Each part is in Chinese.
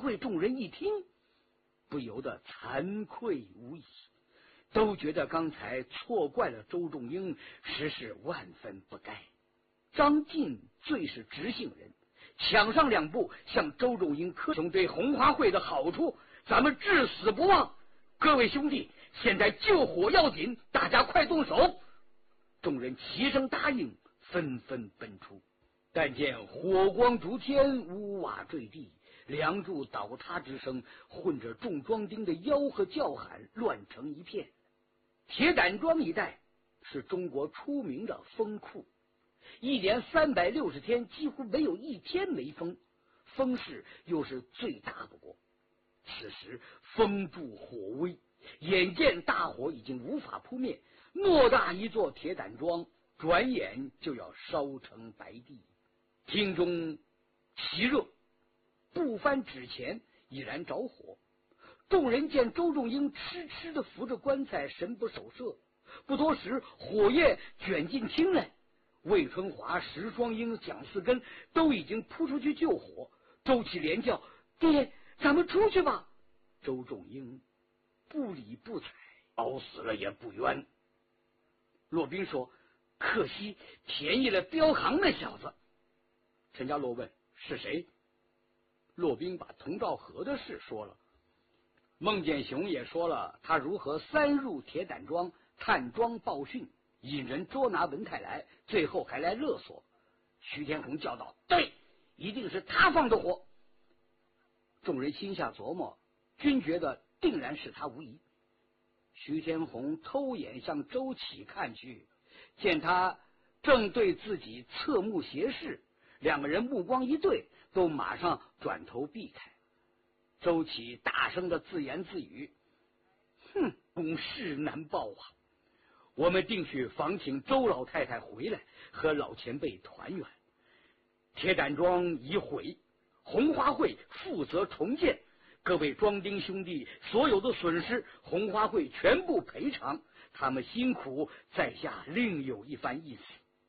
会众人一听，不由得惭愧无已，都觉得刚才错怪了周仲英，实是万分不该。张晋最是直性人，抢上两步向周仲英磕兄对红花会的好处，咱们至死不忘。各位兄弟，现在救火要紧，大家快动手！众人齐声答应，纷纷奔出。但见火光烛天，屋瓦坠地，梁柱倒塌之声混着众庄丁的吆喝叫喊，乱成一片。铁胆庄一带是中国出名的风库，一年360天几乎没有一天没风，风势又是最大不过。此时风助火威，眼见大火已经无法扑灭，偌大一座铁胆庄转眼就要烧成白地。厅中其热，不翻纸钱已然着火。众人见周仲英痴痴地扶着棺材，神不守舍。不多时，火焰卷进厅来。魏春华、石双英、蒋四根都已经扑出去救火。周启连叫：“爹，咱们出去吧。”周仲英不理不睬：“熬死了也不冤。”骆宾说：“可惜便宜了镖行那小子。”陈家洛问：“是谁？”骆宾把童兆和的事说了。孟建雄也说了他如何3入铁胆庄探庄报讯，引人捉拿文泰来，最后还来勒索。徐天红叫道：“对，一定是他放的火。”众人心下琢磨，均觉得定然是他无疑。徐天红偷眼向周启看去，见他正对自己侧目斜视，两个人目光一对，都马上转头避开。周启大声的自言自语：“哼，公事难报啊！我们定去访请周老太太回来，和老前辈团圆。铁胆庄已毁，红花会负责重建，各位庄丁兄弟所有的损失，红花会全部赔偿。他们辛苦，在下另有一番意思。”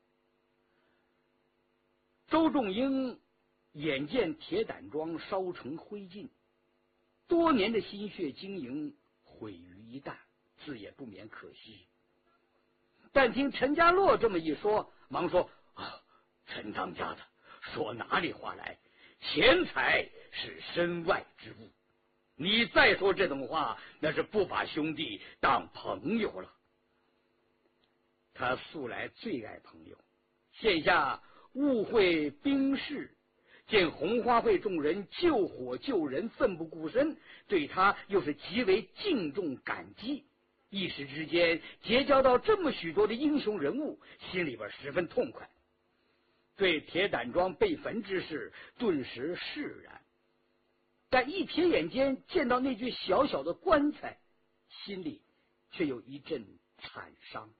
周仲英眼见铁胆庄烧成灰烬，多年的心血经营毁于一旦，自也不免可惜。但听陈家洛这么一说，忙说：“啊，陈当家的说哪里话来？钱财是身外之物，你再说这种话，那是不把兄弟当朋友了。”他素来最爱朋友，现下误会兵事，见红花会众人救火救人，奋不顾身，对他又是极为敬重感激，一时之间结交到这么许多的英雄人物，心里边十分痛快。对铁胆庄被焚之事顿时释然，但一瞥眼间见到那具小小的棺材，心里却有一阵惨伤。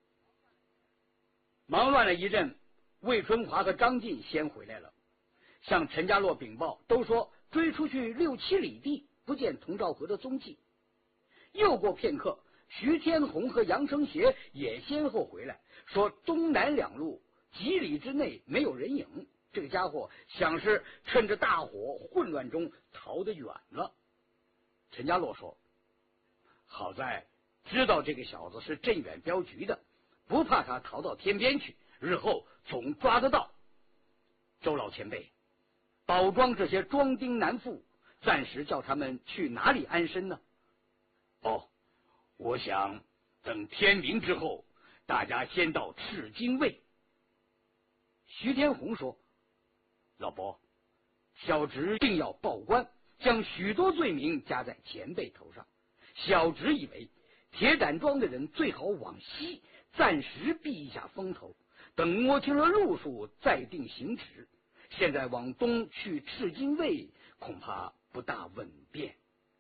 忙乱了一阵，魏春华和张晋先回来了，向陈家洛禀报，都说追出去6、7里地，不见童兆和的踪迹。又过片刻，徐天红和杨生协也先后回来，说东南2路几里之内没有人影，这个家伙想是趁着大火混乱中逃得远了。陈家洛说：“好在知道这个小子是镇远镖局的，不怕他逃到天边去，日后总抓得到。周老前辈，宝庄这些庄丁男妇，暂时叫他们去哪里安身呢？”“哦，我想等天明之后，大家先到赤金卫。”徐天红说：“老伯，小侄定要报官，将许多罪名加在前辈头上。小侄以为铁胆庄的人最好往西，暂时避一下风头，等摸清了路数再定行止。现在往东去赤金卫，恐怕不大稳便。”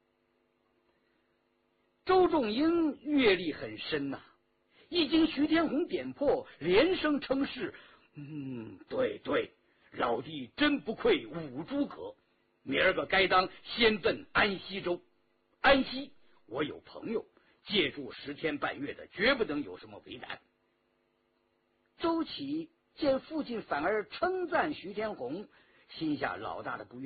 周仲英阅历很深呐，一经徐天红点破，连声称是：“对对，老弟真不愧五诸葛。明儿个该当先奔安西州，安西我有朋友，借住10天半月的，绝不能有什么为难。”周启见父亲反而称赞徐天红，心下老大的不悦。